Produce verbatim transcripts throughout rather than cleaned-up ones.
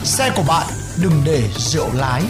xe của bạn đừng để rượu lái.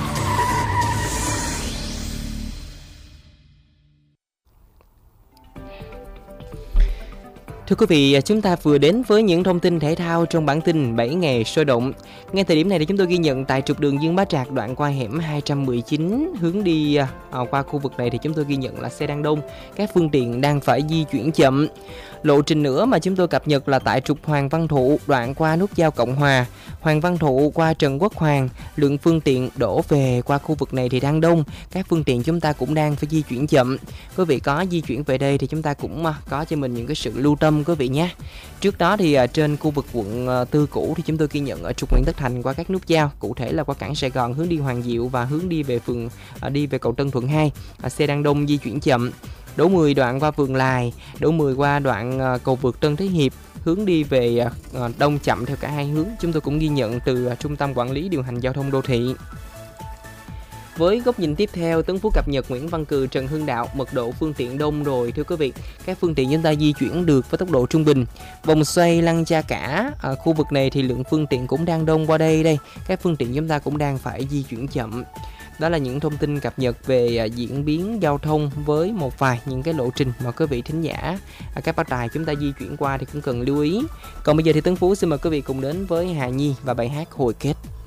Thưa quý vị, chúng ta vừa đến với những thông tin thể thao trong bản tin bảy ngày sôi động. Ngay thời điểm này thì chúng tôi ghi nhận tại trục đường Dương Bá Trạc đoạn qua hẻm hai trăm mười chín hướng đi à, qua khu vực này thì chúng tôi ghi nhận là xe đang đông, các phương tiện đang phải di chuyển chậm. Lộ trình nữa mà chúng tôi cập nhật là tại trục Hoàng Văn Thụ đoạn qua nút giao Cộng Hòa, Hoàng Văn Thụ qua Trần Quốc Hoàng, lượng phương tiện đổ về qua khu vực này thì đang đông, các phương tiện chúng ta cũng đang phải di chuyển chậm. Quý vị có di chuyển về đây thì chúng ta cũng có cho mình những cái sự lưu tâm quý vị nhé. Trước đó thì trên khu vực quận Tư cũ thì chúng tôi ghi nhận ở trục Nguyễn Tất Thành qua các nút giao, cụ thể là qua cảng Sài Gòn hướng đi Hoàng Diệu và hướng đi về phường đi về cầu Tân Thuận hai, xe đang đông di chuyển chậm. Đỗ mười đoạn qua Vườn Lài, Đỗ mười qua đoạn cầu vượt Tân Thế Hiệp hướng đi về đông chậm theo cả hai hướng. Chúng tôi cũng ghi nhận từ Trung tâm Quản lý Điều hành Giao thông Đô thị. Với góc nhìn tiếp theo, Tấn Phú cập nhật Nguyễn Văn Cừ, Trần Hưng Đạo, mật độ phương tiện đông rồi thưa quý vị. Các phương tiện chúng ta di chuyển được với tốc độ trung bình. Vòng xoay Lăng Cha Cả, ở khu vực này thì lượng phương tiện cũng đang đông qua đây đây. Các phương tiện chúng ta cũng đang phải di chuyển chậm. Đó là những thông tin cập nhật về diễn biến giao thông với một vài những cái lộ trình mà quý vị thính giả, các bác tài chúng ta di chuyển qua thì cũng cần lưu ý. Còn bây giờ thì Tấn Phú xin mời quý vị cùng đến với Hà Nhi và bài hát Hồi Kết.